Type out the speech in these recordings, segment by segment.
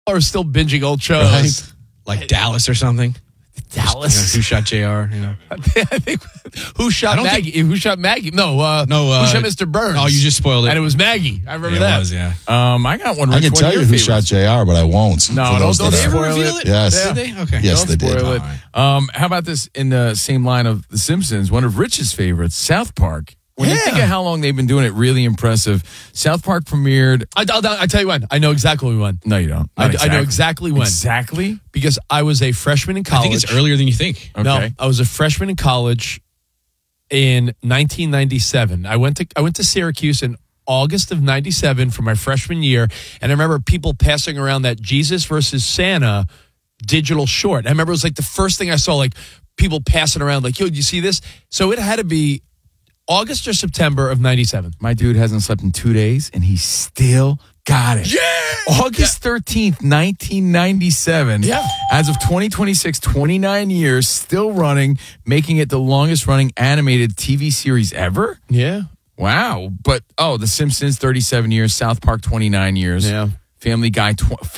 are still binging old shows. Right? Like Dallas or something. Dallas. Who shot JR? I think Who shot Maggie? Who shot Maggie? No, who shot Mr. Burns? Oh, you just spoiled it. And it was Maggie. I remember that. It was, yeah. I got one. I can tell you who shot JR, but I won't. No, don't spoil it. Yes. Did they? Okay. Yes, Don't they did. spoil it. How about this in the same line of The Simpsons? One of Rich's favorites, South Park. When you think of how long they've been doing it, really impressive. South Park premiered. I tell you when. I know exactly when. No, you don't. I know exactly when. Exactly? Because I was a freshman in college. I think it's earlier than you think. Okay. No, I was a freshman in college in 1997. I went to Syracuse in August of 97 for my freshman year, and I remember people passing around that Jesus versus Santa digital short. I remember it was like the first thing I saw, like people passing around, like, yo, did you see this? So it had to be August or September of 97. My dude hasn't slept in 2 days, and he still got it. Yeah! August 13th, 1997. Yeah. As of 2026, 29 years, still running, making it the longest running animated TV series ever. Yeah. Wow. But, The Simpsons, 37 years. South Park, 29 years. Yeah. Family Guy,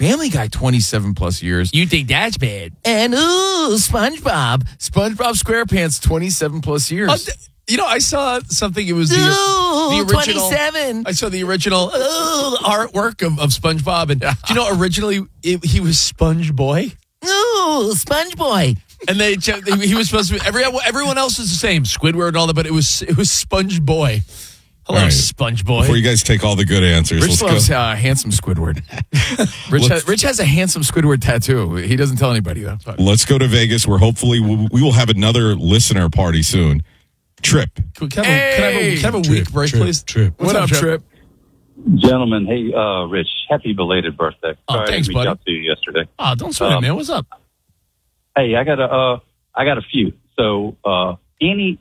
27 plus years. You think that's bad? And, SpongeBob SquarePants, 27 plus years. I saw something. It was the original. 27. I saw the original artwork of SpongeBob, and do you know originally he was Sponge Boy. Ooh, Sponge Boy. And he was supposed to be everyone else is the same, Squidward and all that, but it was Sponge Boy. Hello, right. Sponge Boy. Before you guys take all the good answers, Rich let's loves go. handsome Squidward. Rich has a handsome Squidward tattoo. He doesn't tell anybody though. Let's go to Vegas, where hopefully we will have another listener party soon. Trip. Can I have a week break, please? Trip. What up, Trip? Gentlemen, hey, Rich, happy belated birthday. Oh, Sorry thanks, I didn't buddy. reach out to you yesterday. Oh, don't sweat it, man. What's up? Hey, I got a few. So, any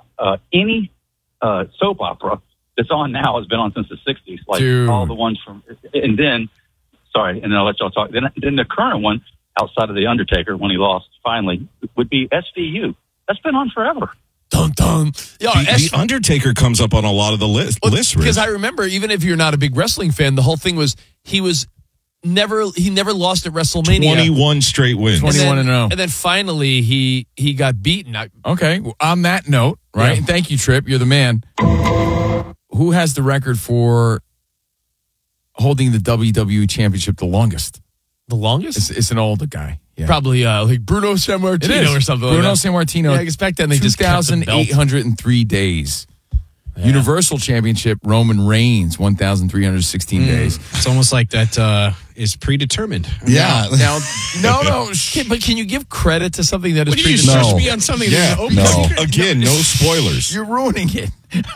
soap opera that's on now has been on since the 60s, like Dude. all the ones from, and then I'll let y'all talk. Then the current one, outside of The Undertaker, when he lost finally, would be SVU. That's been on forever. Dun dun. Yo, The Undertaker comes up on a lot of the lists. because Rich. I remember, even if you're not a big wrestling fan, the whole thing was he never lost at WrestleMania. 21 straight wins. 21 and 0. And then finally he got beaten. Okay. On that note, right? Yeah. And thank you, Trip. You're the man. Who has the record for holding the WWE Championship the longest? The longest? It's an older guy. Yeah. Probably like Bruno Sammartino or something Bruno like that. Sammartino. Yeah, I guess back then they just kept the belt. 2,803 days. Yeah. Universal Championship, Roman Reigns, 1,316 days. It's almost like that is predetermined. Yeah. Now, no. But can you give credit to something that is What did you predetermined? judge me on something? Yeah. that No. Again, no spoilers. You're ruining it.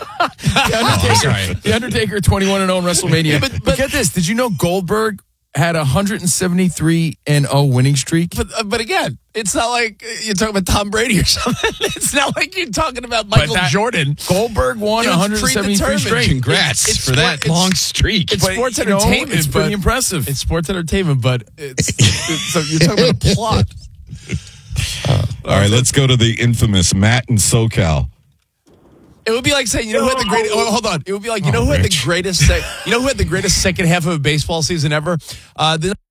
The Undertaker 21-0 in WrestleMania. But get this. Did you know Goldberg had a 173-0 winning streak? But again, it's not like you're talking about Tom Brady or something. It's not like you're talking about Michael Jordan. Goldberg won It was 173 predetermined. straight. Congrats It's for that long streak. It's But, sports you know, entertainment. it's pretty but- impressive. It's sports entertainment, but so you're talking about a plot. All right, let's go to the infamous Matt in SoCal. It would be like saying, who had the greatest? Oh, hold on. It would be like, who had the Rich. greatest? Who had the greatest second half of a baseball season ever?